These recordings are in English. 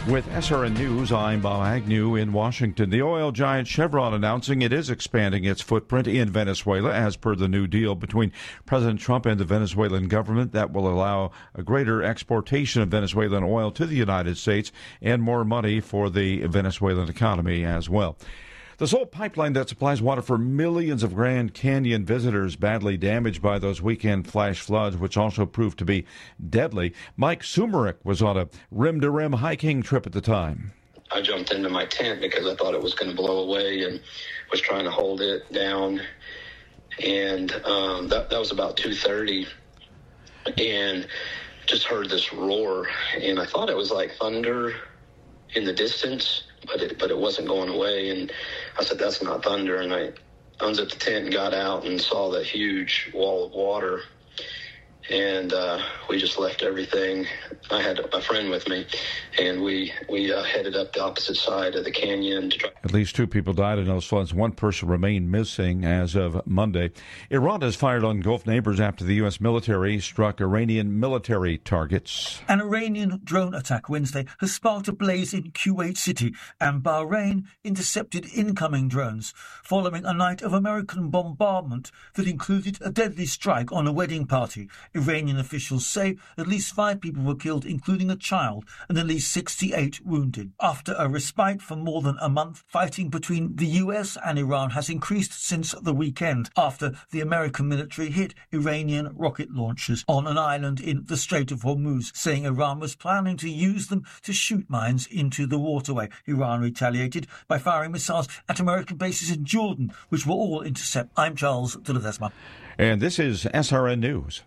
With SRN News, I'm Bob Agnew in Washington. The oil giant Chevron announcing it is expanding its footprint in Venezuela as per the new deal between President Trump and the Venezuelan government that will allow a greater exportation of Venezuelan oil to the United States and more money for the Venezuelan economy as well. The sole pipeline that supplies water for millions of Grand Canyon visitors badly damaged by those weekend flash floods, which also proved to be deadly. Mike Sumerick was on a rim-to-rim hiking trip at the time. I jumped into my tent because I thought it was going to blow away and was trying to hold it down. And that was about 2:30, and just heard this roar, and I thought it was like thunder in the distance, but it wasn't going away. And I said, that's not thunder. And I unzipped the tent and got out and saw the huge wall of water. And we just left everything. I had a friend with me, and we headed up the opposite side of the canyon to try. At least 2 people died in those floods. 1 person remained missing as of Monday. Iran has fired on Gulf neighbors after the U.S. military struck Iranian military targets. An Iranian drone attack Wednesday has sparked a blaze in Kuwait City, and Bahrain intercepted incoming drones following a night of American bombardment that included a deadly strike on a wedding party. Iranian officials say at least 5 people were killed, including a child, and at least 68 wounded. After a respite for more than a month, fighting between the US and Iran has increased since the weekend after the American military hit Iranian rocket launchers on an island in the Strait of Hormuz, saying Iran was planning to use them to shoot mines into the waterway. Iran retaliated by firing missiles at American bases in Jordan, which were all intercepted. I'm Charles de Ledesma. And this is SRN News.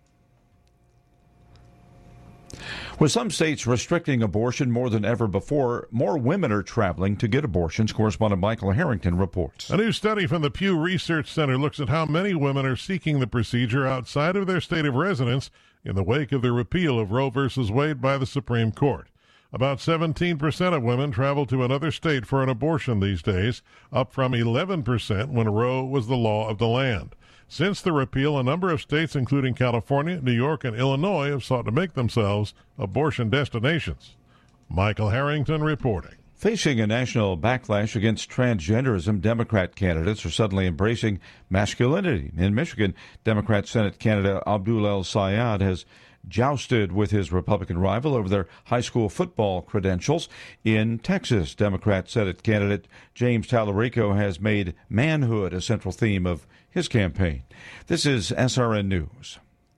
With some states restricting abortion more than ever before, more women are traveling to get abortions. Correspondent Michael Harrington reports. A new study from the Pew Research Center looks at how many women are seeking the procedure outside of their state of residence in the wake of the repeal of Roe v. Wade by the Supreme Court. About 17% of women travel to another state for an abortion these days, up from 11% when Roe was the law of the land. Since the repeal, a number of states, including California, New York, and Illinois, have sought to make themselves abortion destinations. Michael Harrington reporting. Facing a national backlash against transgenderism, Democrat candidates are suddenly embracing masculinity. In Michigan, Democrat Senate candidate Abdul El-Sayed has jousted with his Republican rival over their high school football credentials. In Texas, Democrat Senate candidate James Tallarico has made manhood a central theme of his campaign. This is SRN News.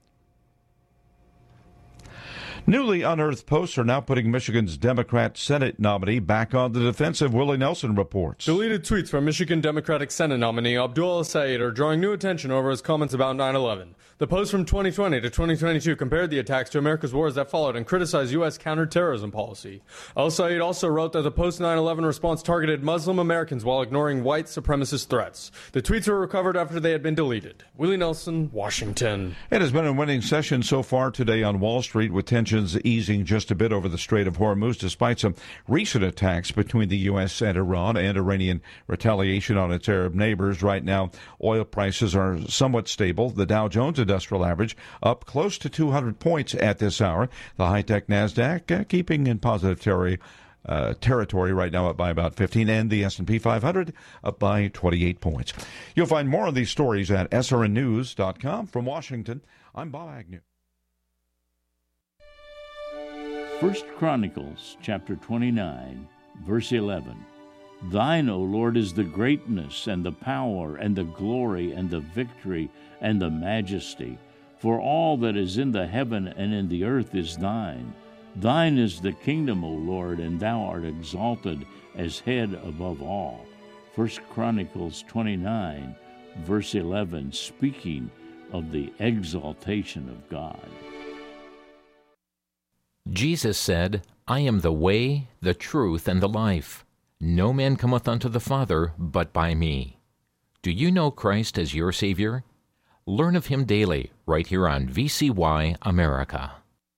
Newly unearthed posts are now putting Michigan's Democrat Senate nominee back on the defensive. Willie Nelson reports. Deleted tweets from Michigan Democratic Senate nominee Abdul El-Sayed are drawing new attention over his comments about 9/11. The post from 2020 to 2022 compared the attacks to America's wars that followed and criticized U.S. counterterrorism policy. El-Sayed also wrote that the post-9/11 response targeted Muslim Americans while ignoring white supremacist threats. The tweets were recovered after they had been deleted. Willie Nelson, Washington. It has been a winning session so far today on Wall Street, with tensions easing just a bit over the Strait of Hormuz, despite some recent attacks between the U.S. and Iran and Iranian retaliation on its Arab neighbors. Right now, oil prices are somewhat stable. The Dow Jones Industrial Average up close to 200 points at this hour. The high-tech NASDAQ keeping in positive territory right now, up by about 15, and the S&P 500 up by 28 points. You'll find more of these stories at srnnews.com. From Washington, I'm Bob Agnew. 1 Chronicles chapter 29, verse 11. Thine, O Lord, is the greatness and the power and the glory and the victory and the majesty. For all that is in the heaven and in the earth is thine. Thine is the kingdom, O Lord, and thou art exalted as head above all. 1 Chronicles 29, verse 11, speaking of the exaltation of God. Jesus said, I am the way, the truth, and the life. No man cometh unto the Father but by me. Do you know Christ as your Savior? Learn of Him daily, right here on VCY America.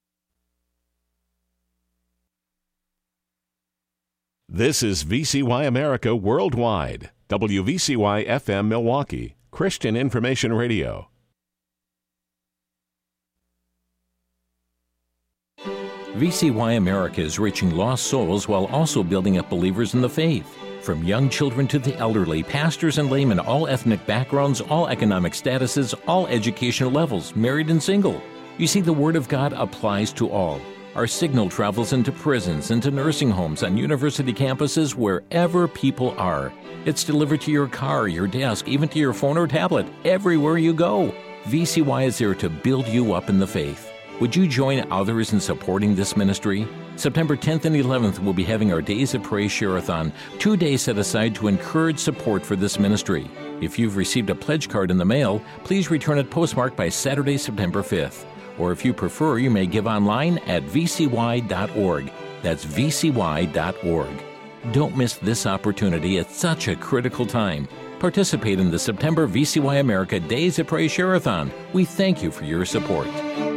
This is VCY America Worldwide, WVCY FM Milwaukee, Christian Information Radio. VCY America is reaching lost souls while also building up believers in the faith. From young children to the elderly, pastors and laymen, all ethnic backgrounds, all economic statuses, all educational levels, married and single. You see, the Word of God applies to all. Our signal travels into prisons, into nursing homes, on university campuses, wherever people are. It's delivered to your car, your desk, even to your phone or tablet, everywhere you go. VCY is there to build you up in the faith. Would you join others in supporting this ministry? September 10th and 11th, we'll be having our Days of Praise Share-a-thon, 2 days set aside to encourage support for this ministry. If you've received a pledge card in the mail, please return it postmarked by Saturday, September 5th. Or if you prefer, you may give online at vcy.org. That's vcy.org. Don't miss this opportunity at such a critical time. Participate in the September VCY America Days of Praise Share-a-thon. We thank you for your support.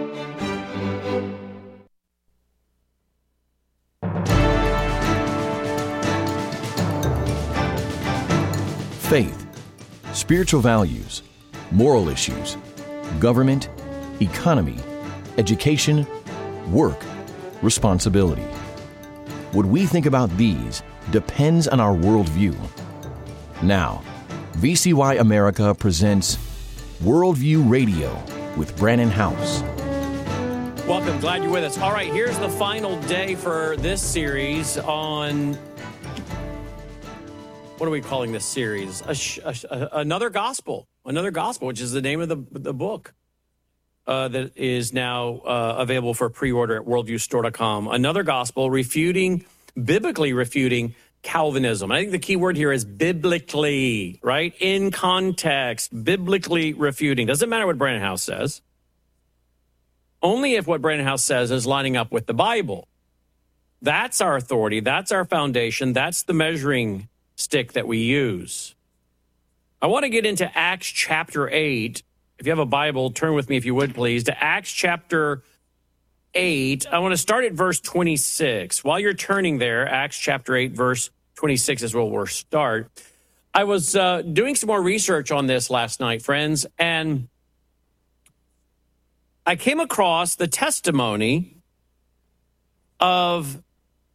Faith, spiritual values, moral issues, government, economy, education, work, responsibility. What we think about these depends on our worldview. Now, VCY America presents Worldview Radio with Brannon Howse. Welcome, glad you're with us. All right, here's the final day for this series on... What are we calling this series? Another Gospel, which is the name of the book that is now available for pre-order at worldviewstore.com. Another Gospel, biblically refuting Calvinism. I think the key word here is biblically, right? In context, biblically refuting. Doesn't matter what Brannon Howse says. Only if what Brannon Howse says is lining up with the Bible. That's our authority. That's our foundation. That's the measuring stick that we use. I want to get into Acts chapter 8. If you have a Bible, turn with me, if you would, please, to Acts chapter 8. I want to start at verse 26. While you're turning there, Acts chapter 8, verse 26 is where we'll start. I was doing some more research on this last night, friends, and I came across the testimony of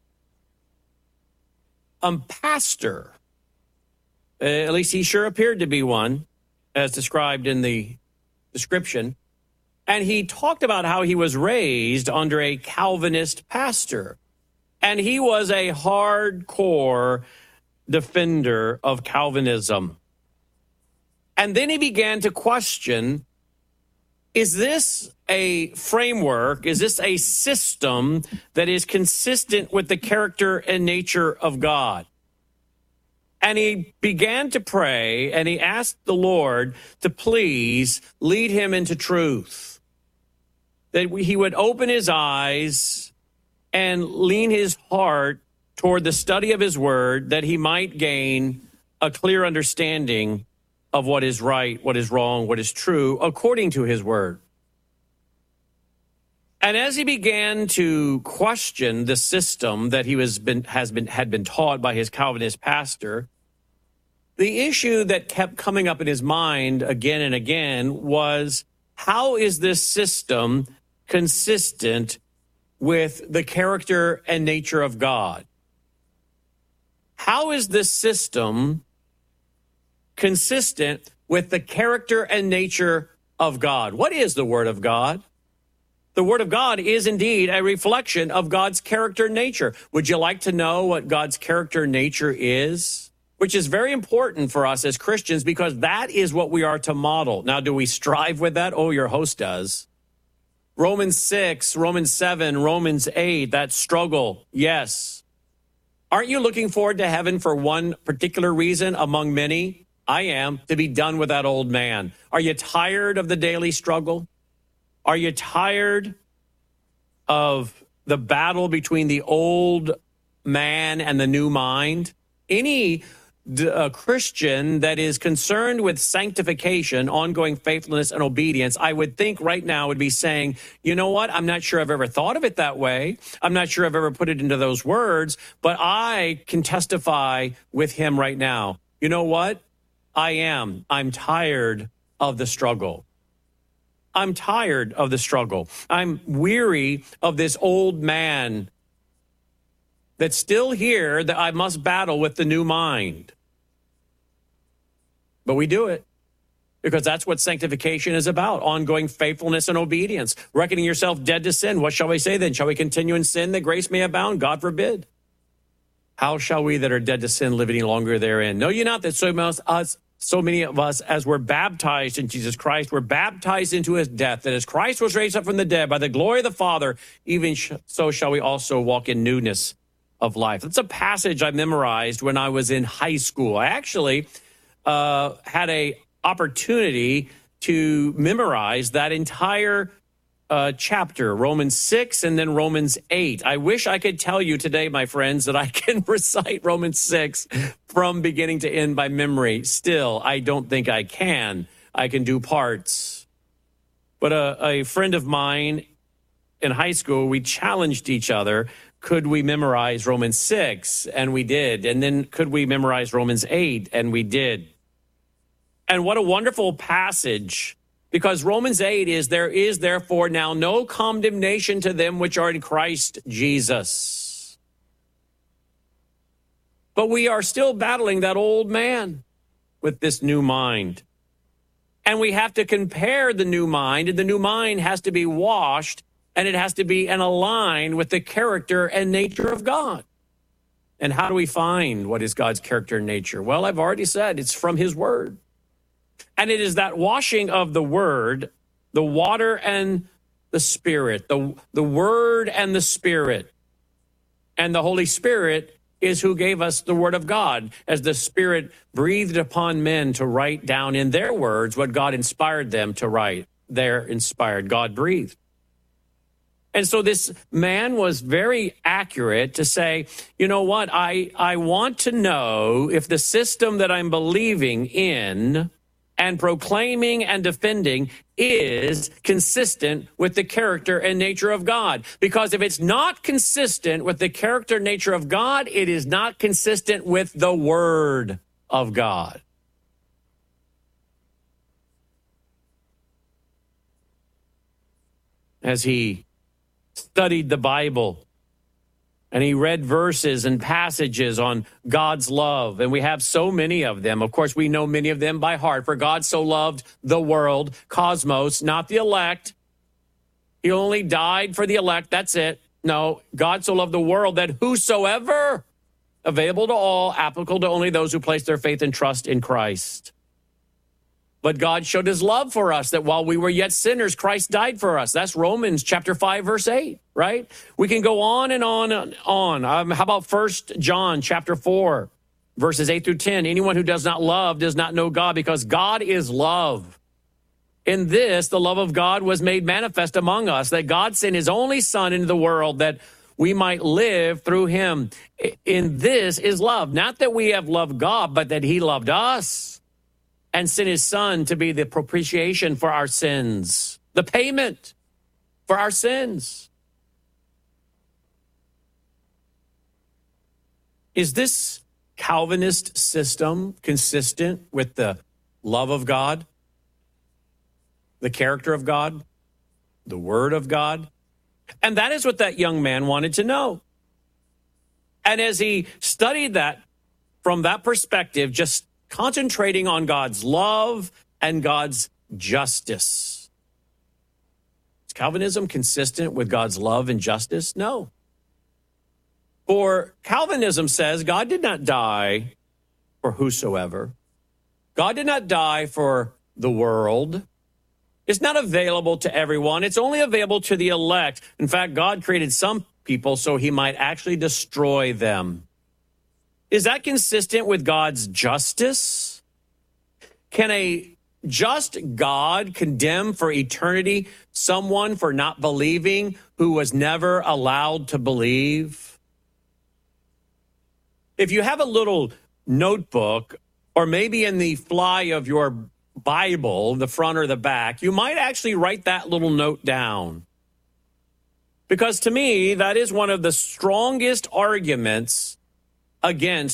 a pastor. At least he sure appeared to be one, as described in the description. And he talked about how he was raised under a Calvinist pastor. And he was a hardcore defender of Calvinism. And then he began to question, is this a framework? Is this a system that is consistent with the character and nature of God? And he began to pray, and he asked the Lord to please lead him into truth, that he would open his eyes and lean his heart toward the study of his word, that he might gain a clear understanding of what is right, what is wrong, what is true, according to his word. And as he began to question the system that he had been taught by his Calvinist pastor, the issue that kept coming up in his mind again and again was, how is this system consistent with the character and nature of God? How is this system consistent with the character and nature of God? What is the Word of God? The Word of God is indeed a reflection of God's character and nature. Would you like to know what God's character and nature is? Which is very important for us as Christians, because that is what we are to model. Now, do we strive with that? Oh, your host does. Romans 6, Romans 7, Romans 8, that struggle, yes. Aren't you looking forward to heaven for one particular reason among many? I am, to be done with that old man. Are you tired of the daily struggle? Are you tired of the battle between the old man and the new mind? Any Christian that is concerned with sanctification, ongoing faithfulness, and obedience, I would think right now would be saying, you know what? I'm not sure I've ever thought of it that way. I'm not sure I've ever put it into those words, but I can testify with him right now. You know what? I'm tired of the struggle. I'm tired of the struggle. I'm weary of this old man that's still here that I must battle with the new mind. But we do it because that's what sanctification is about, ongoing faithfulness and obedience, reckoning yourself dead to sin. What shall we say then? Shall we continue in sin that grace may abound? God forbid. How shall we that are dead to sin live any longer therein? Know ye not that so many of us, as we're baptized in Jesus Christ, we're baptized into his death, that as Christ was raised up from the dead by the glory of the Father, even so shall we also walk in newness of life. That's a passage I memorized when I was in high school. I actually had a opportunity to memorize that entire chapter, Romans 6 and then Romans 8. I wish I could tell you today, my friends, that I can recite Romans 6 from beginning to end by memory. Still, I don't think I can. I can do parts. But a friend of mine in high school, we challenged each other. Could we memorize Romans 6? And we did. And then could we memorize Romans 8? And we did. And what a wonderful passage. Because Romans 8 is, there is therefore now no condemnation to them which are in Christ Jesus. But we are still battling that old man with this new mind. And we have to compare the new mind, and the new mind has to be washed, and it has to be aligned with the character and nature of God. And how do we find what is God's character and nature? Well, I've already said it's from his word. And it is that washing of the word, the water and the spirit, the word and the spirit. And the Holy Spirit is who gave us the word of God, as the Spirit breathed upon men to write down in their words what God inspired them to write. They're inspired, God breathed. And so this man was very accurate to say, you know what, I want to know if the system that I'm believing in and proclaiming and defending is consistent with the character and nature of God. Because if it's not consistent with the character and nature of God, it is not consistent with the Word of God. As he studied the Bible, and he read verses and passages on God's love, and we have so many of them. Of course, we know many of them by heart. For God so loved the world, cosmos, not the elect. He only died for the elect, that's it. No, God so loved the world that whosoever, available to all, applicable to only those who place their faith and trust in Christ. But God showed his love for us, that while we were yet sinners, Christ died for us. That's Romans chapter 5, verse 8, right? We can go on and on and on. How about 1 John chapter 4, verses 8 through 10? Anyone who does not love does not know God, because God is love. In this, the love of God was made manifest among us, that God sent his only Son into the world that we might live through him. In this is love. Not that we have loved God, but that he loved us and sent his Son to be the propitiation for our sins, the payment for our sins. Is this Calvinist system consistent with the love of God, the character of God, the Word of God? And that is what that young man wanted to know. And as he studied that from that perspective, just concentrating on God's love and God's justice. Is Calvinism consistent with God's love and justice? No. For Calvinism says God did not die for whosoever. God did not die for the world. It's not available to everyone. It's only available to the elect. In fact, God created some people so he might actually destroy them. Is that consistent with God's justice? Can a just God condemn for eternity someone for not believing who was never allowed to believe? If you have a little notebook, or maybe in the fly of your Bible, the front or the back, you might actually write that little note down. Because to me, that is one of the strongest arguments against